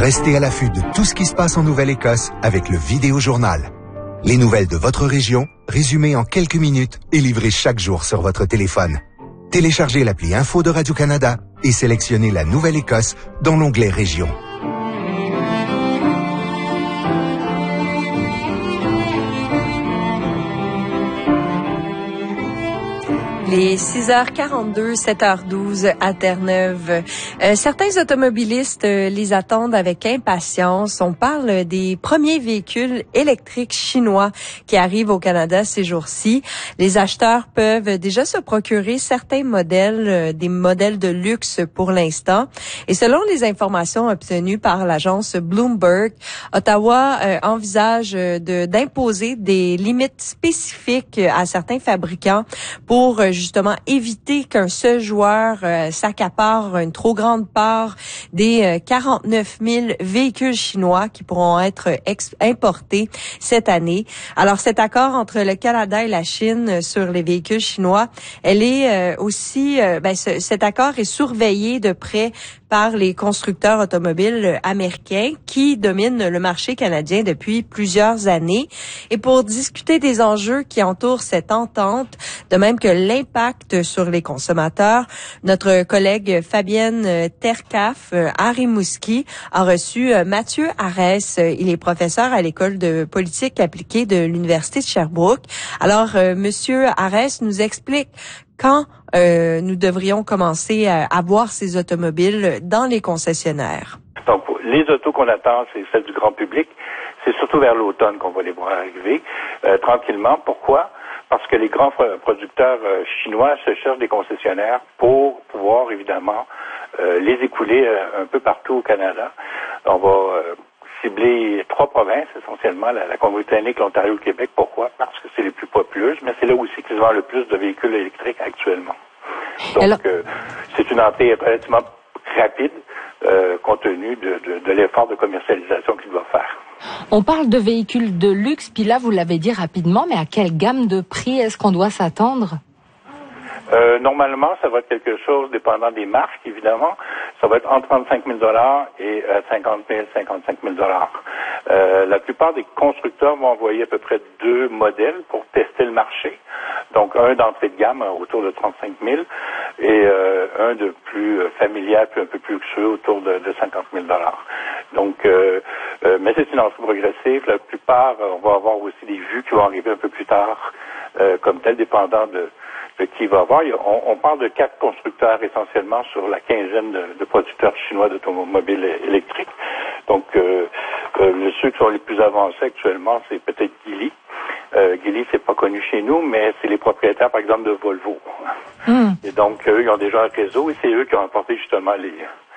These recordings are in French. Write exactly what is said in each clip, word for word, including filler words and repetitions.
Restez à l'affût de tout ce qui se passe en Nouvelle-Écosse avec le Vidéojournal. Les nouvelles de votre région, résumées en quelques minutes et livrées chaque jour sur votre téléphone. Téléchargez l'appli Info de Radio-Canada et sélectionnez la Nouvelle-Écosse dans l'onglet Région. Les six heures quarante-deux, sept heures douze à Terre-Neuve. Euh, certains automobilistes euh, les attendent avec impatience. On parle des premiers véhicules électriques chinois qui arrivent au Canada ces jours-ci. Les acheteurs peuvent déjà se procurer certains modèles, euh, des modèles de luxe pour l'instant. Et selon les informations obtenues par l'agence Bloomberg, Ottawa euh, envisage de d'imposer des limites spécifiques à certains fabricants pour euh, justement éviter qu'un seul joueur euh, s'accapare une trop grande part des euh, quarante-neuf mille véhicules chinois qui pourront être ex- importés cette année. Alors cet accord entre le Canada et la Chine sur les véhicules chinois, elle est euh, aussi, euh, ben, ce, cet accord est surveillé de près par les constructeurs automobiles américains qui dominent le marché canadien depuis plusieurs années. Et pour discuter des enjeux qui entourent cette entente, de même que l'impact sur les consommateurs, notre collègue Fabienne Tercaf à Rimouski a reçu Mathieu Arès. Il est professeur à l'École de politique appliquée de l'Université de Sherbrooke. Alors, euh, Monsieur Arès nous explique quand euh, nous devrions commencer à, à voir ces automobiles dans les concessionnaires. Donc, les autos qu'on attend, c'est celles du grand public. C'est surtout vers l'automne qu'on va les voir arriver, euh, tranquillement. Pourquoi? Parce que les grands producteurs euh, chinois se cherchent des concessionnaires pour pouvoir, évidemment, euh, les écouler euh, un peu partout au Canada. On va euh, cibler trois provinces, essentiellement, la, la Colombie-Britannique, l'Ontario et le Québec. Pourquoi? Parce que c'est les plus populeuses, mais c'est là aussi qu'ils vendent le plus de véhicules électriques actuellement. Donc, Alors... euh, c'est une entrée relativement rapide, euh, compte tenu de, de, de l'effort de commercialisation qu'il doit faire. On parle de véhicules de luxe, puis là, vous l'avez dit rapidement, mais à quelle gamme de prix est-ce qu'on doit s'attendre? Euh, normalement, ça va être quelque chose, dépendant des marques, évidemment. Ça va être entre trente-cinq mille dollars et euh, cinquante mille, cinquante-cinq mille dollars. Euh, la plupart des constructeurs vont envoyer à peu près deux modèles pour tester le marché. Donc, un d'entrée de gamme autour de trente-cinq mille et euh, un de plus familial, puis un peu plus luxueux autour de, de cinquante mille dollars. Donc, euh, euh, mais c'est une entrée progressive. La plupart, on va avoir aussi des vues qui vont arriver un peu plus tard, euh, comme tel, dépendant de de qui va avoir. On, on parle de quatre constructeurs essentiellement sur la quinzaine de, de producteurs chinois d'automobiles électriques. Donc, euh, euh, ceux qui sont les plus avancés actuellement, c'est peut-être Geely. Euh, Geely, c'est pas connu chez nous, mais c'est les propriétaires, par exemple, de Volvo. Mm. Et donc, eux, ils ont déjà un réseau et c'est eux qui ont apporté justement les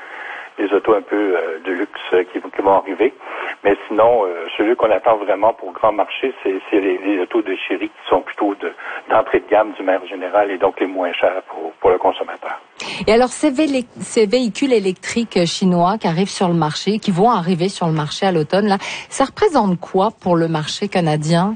les autos un peu euh, de luxe euh, qui, qui vont arriver. Mais sinon, euh, celui qu'on attend vraiment pour grand marché, c'est, c'est les, les autos de Chery qui sont plutôt de, d'entrée de gamme du manière générale et donc les moins chers pour, pour le consommateur. Et alors, ces, vé- ces véhicules électriques chinois qui arrivent sur le marché, qui vont arriver sur le marché à l'automne, là, ça représente quoi pour le marché canadien?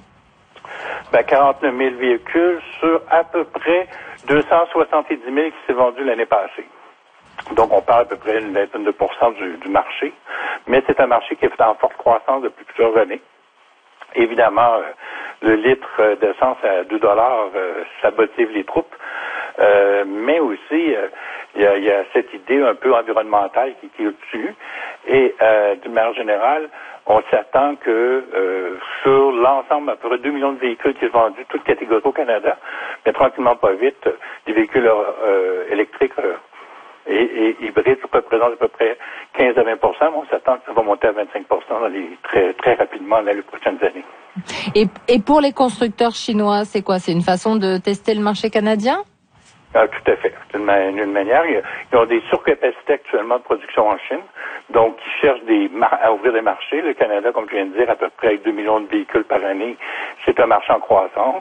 Ben, quarante-neuf mille véhicules sur à peu près deux cent soixante-dix mille qui s'est vendu l'année passée. Donc, on parle à peu près d'une vingtaine de pourcents du, du marché. Mais c'est un marché qui est en forte croissance depuis plusieurs années. Évidemment, euh, le litre d'essence à deux dollars, euh, ça motive les troupes. Euh, mais aussi, euh, il y a, y a cette idée un peu environnementale qui, qui est au-dessus. Et euh, d'une manière générale, on s'attend que euh, sur l'ensemble, à peu près deux millions de véhicules qui sont vendus, toutes catégories au Canada, mais tranquillement pas vite, des véhicules euh, électriques euh, Et, et hybride représente à peu près quinze à vingt pour cent, mais on s'attend que ça va monter à vingt-cinq pour cent dans les, très, très rapidement dans les prochaines années. Et, et pour les constructeurs chinois, c'est quoi? C'est une façon de tester le marché canadien? Ah, tout à fait. D'une, d'une manière, ils ont des surcapacités actuellement de production en Chine, donc ils cherchent des mar- à ouvrir des marchés. Le Canada, comme je viens de dire, à peu près avec deux millions de véhicules par année, c'est un marché en croissance.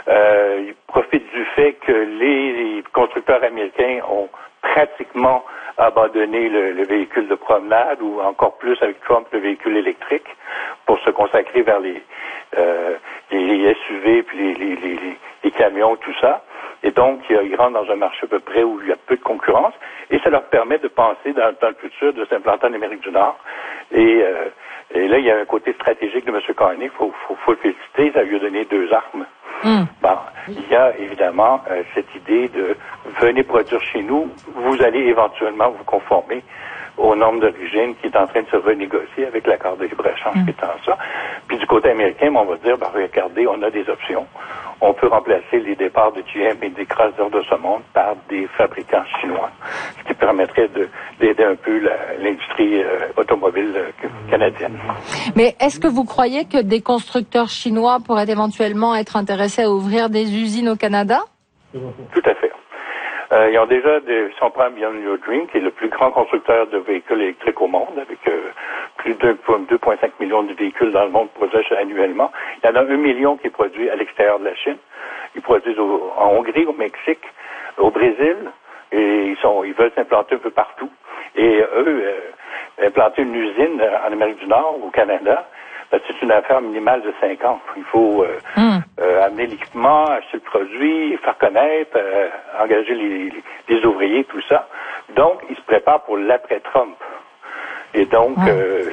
Euh, ils profitent du fait que les constructeurs américains ont pratiquement abandonner le, le véhicule de promenade ou encore plus avec Trump le véhicule électrique pour se consacrer vers les, euh, les S U V puis les, les, les, les, les camions, tout ça. Et donc, ils rentrent dans un marché à peu près où il y a peu de concurrence et ça leur permet de penser dans, dans le futur de s'implanter en Amérique du Nord. Et, euh, et là, il y a un côté stratégique de M. Carney, il faut, faut, faut le féliciter, ça lui a donné deux armes. Mm. Bon, il y a évidemment euh, cette idée de venez produire chez nous, vous allez éventuellement vous conformer aux normes d'origine qui est en train de se renégocier avec l'accord de libre-échange mm. qui est en ça. Puis du côté américain, on va dire, ben, regardez, on a des options. On peut remplacer les départs de G M et des Chrysler de ce monde par des fabricants chinois, ce qui permettrait de, d'aider un peu la, l'industrie euh, automobile euh, canadienne. Mais est-ce que vous croyez que des constructeurs chinois pourraient éventuellement être intéressés à ouvrir des usines au Canada? Tout à fait. Euh, ils ont déjà, des, si on prend Beyond Your Dream, qui est le plus grand constructeur de véhicules électriques au monde, avec euh, plus de deux virgule cinq millions de véhicules dans le monde produits annuellement. Il y en a un million qui est produit à l'extérieur de la Chine. Ils produisent au, en Hongrie, au Mexique, au Brésil, et ils sont, ils veulent s'implanter un peu partout. Et eux, euh, implanter une usine en Amérique du Nord, au Canada, ben, c'est une affaire minimale de cinq ans. Il faut euh, mm. euh, amener l'équipement, acheter le produit, faire connaître, euh, engager les, les, les ouvriers, tout ça. Donc, ils se préparent pour l'après-Trump. Et donc, mm. euh,